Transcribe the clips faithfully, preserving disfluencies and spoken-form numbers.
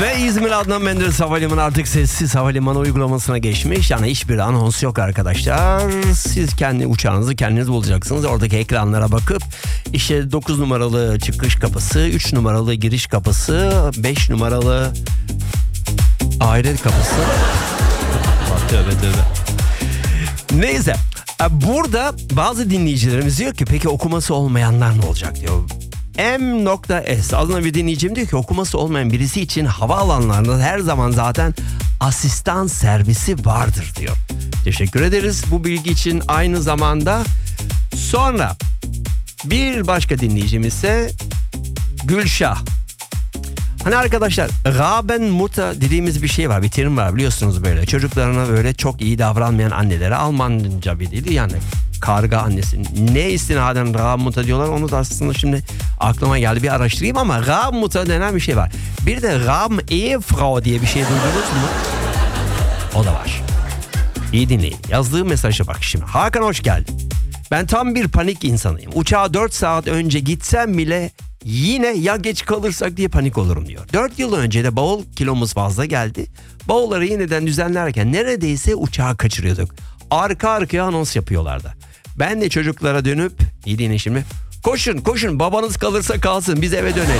Ve İzmir Adnan Menderes Havalimanı artık sessiz havalimanı uygulamasına geçmiş. Yani hiçbir anons yok arkadaşlar. Siz kendi uçağınızı kendiniz bulacaksınız. Oradaki ekranlara bakıp işte dokuz numaralı çıkış kapısı, üç numaralı giriş kapısı, beş numaralı aile kapısı. Tövbe tövbe. Neyse. Burada bazı dinleyicilerimiz diyor ki peki okuması olmayanlar ne olacak diyor. M.S adına bir dinleyicim diyor ki okuması olmayan birisi için havaalanlarında her zaman zaten asistan servisi vardır diyor. Teşekkür ederiz bu bilgi için aynı zamanda. Sonra bir başka dinleyicimiz ise Gülşah. Hani arkadaşlar Raben Mutter dediğimiz bir şey var, bir terim var biliyorsunuz böyle. Çocuklarına böyle çok iyi davranmayan annelere Almanca bir dili yani karga annesi. Ne istinaden Raben Mutter diyorlar onu da aslında şimdi aklıma geldi bir araştırayım ama Raben Mutter denen bir şey var. Bir de Raben Ehefrau diye bir şey duydunuz mu? O da var. İyi dinleyin. Yazdığı mesaja bak şimdi. Hakan hoş geldin. Ben tam bir panik insanıyım. Uçağa dört saat önce gitsem bile yine ya geç kalırsak diye panik olurum diyor. dört yıl önce de bavul kilomuz fazla geldi. Bavulları yeniden düzenlerken neredeyse uçağı kaçırıyorduk. Arka arkaya anons yapıyorlardı. Ben de çocuklara dönüp, iyi dinleyin şimdi. Koşun koşun babanız kalırsa kalsın biz eve dönelim.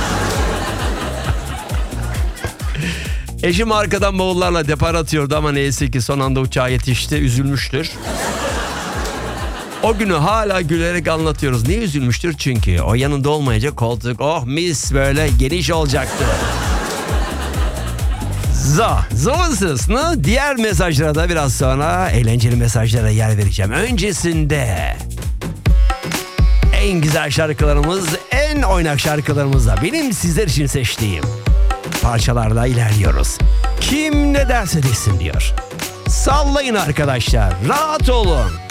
Eşim arkadan bavullarla depar atıyordu ama neyse ki son anda uçağa yetişti, üzülmüştür. O günü hala gülerek anlatıyoruz. Niye üzülmüştür? Çünkü o yanında olmayınca koltuk oh mis böyle geniş olacaktı. So, so diğer mesajlara da biraz sonra eğlenceli mesajlara yer vereceğim. Öncesinde en güzel şarkılarımız, en oynak şarkılarımızla benim sizler için seçtiğim parçalarla ilerliyoruz. Kim ne derse desin diyor. Sallayın arkadaşlar, rahat olun.